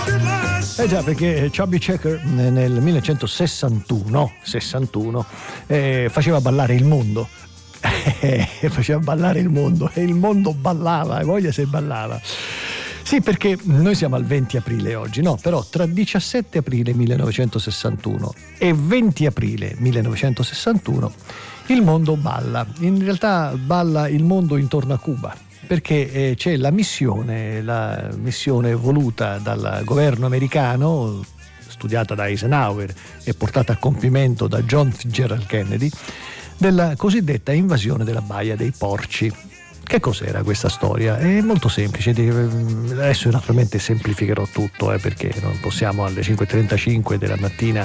Già, perché Chubby Checker nel 1961 faceva ballare il mondo. Faceva ballare il mondo e il mondo ballava, e voglia se ballava. Sì, perché noi siamo al 20 aprile oggi, no? Però tra 17 aprile 1961 e 20 aprile 1961 il mondo balla. In realtà balla il mondo intorno a Cuba, perché c'è la missione voluta dal governo americano, studiata da Eisenhower e portata a compimento da John Fitzgerald Kennedy, della cosiddetta invasione della Baia dei Porci. Che cos'era questa storia? È molto semplice, adesso naturalmente semplificherò tutto, perché non possiamo alle 5:35 della mattina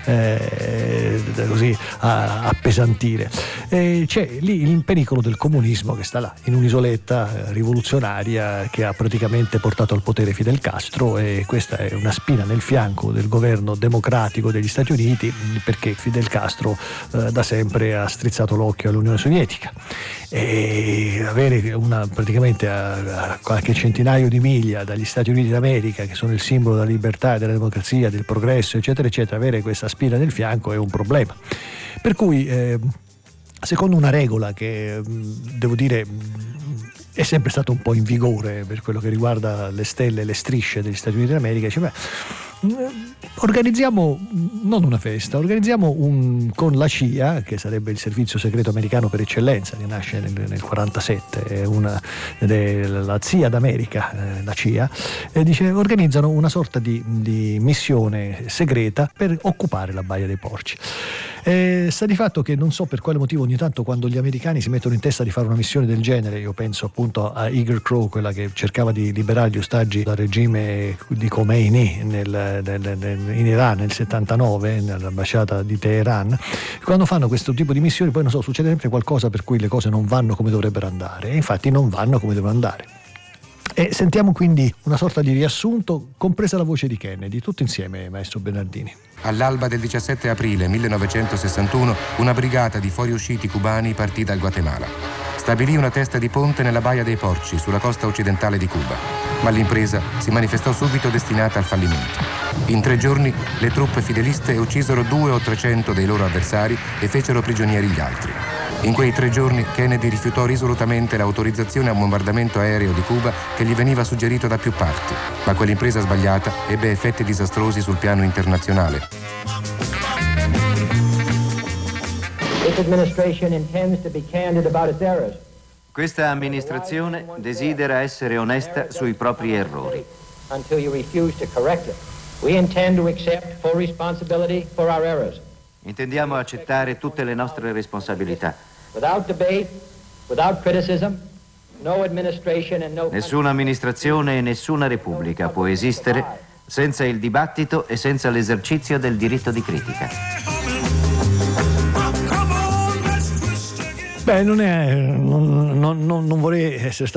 così appesantire. C'è lì il pericolo del comunismo che sta là, in un'isoletta rivoluzionaria che ha praticamente portato al potere Fidel Castro, e questa è una spina nel fianco del governo democratico degli Stati Uniti, perché Fidel Castro da sempre ha strizzato l'occhio all'Unione Sovietica, e avere praticamente a qualche centinaio di miglia dagli Stati Uniti d'America, che sono il simbolo della libertà, della democrazia, del progresso, eccetera eccetera, avere questa spina nel fianco è un problema. Per cui secondo una regola che devo dire è sempre stata un po' in vigore per quello che riguarda le stelle e le strisce degli Stati Uniti d'America, organizziamo non una festa, organizziamo con la CIA, che sarebbe il servizio segreto americano per eccellenza, che nasce nel 47, è la CIA d'America, la CIA, organizzano una sorta di missione segreta per occupare la Baia dei Porci. Sta di fatto che non so per quale motivo ogni tanto, quando gli americani si mettono in testa di fare una missione del genere, io penso appunto a Eagle Crow, quella che cercava di liberare gli ostaggi dal regime di Khomeini in Iran nel 79, nell'ambasciata di Teheran, quando fanno questo tipo di missioni poi non so, succede sempre qualcosa per cui le cose non vanno come dovrebbero andare, e infatti non vanno come devono andare. E sentiamo quindi una sorta di riassunto, compresa la voce di Kennedy, tutto insieme, maestro Bernardini. All'alba del 17 aprile 1961 una brigata di fuoriusciti cubani partì dal Guatemala. Stabilì una testa di ponte nella Baia dei Porci, sulla costa occidentale di Cuba, ma l'impresa si manifestò subito destinata al fallimento. In 3 giorni le truppe fideliste uccisero 200 o 300 dei loro avversari e fecero prigionieri gli altri. In quei 3 giorni Kennedy rifiutò risolutamente l'autorizzazione a un bombardamento aereo di Cuba che gli veniva suggerito da più parti, ma quell'impresa sbagliata ebbe effetti disastrosi sul piano internazionale. Questa amministrazione desidera essere onesta sui propri errori. Intendiamo accettare tutte le nostre responsabilità. Nessuna amministrazione e nessuna repubblica può esistere senza il dibattito e senza l'esercizio del diritto di critica. Beh, non vorrei essere stato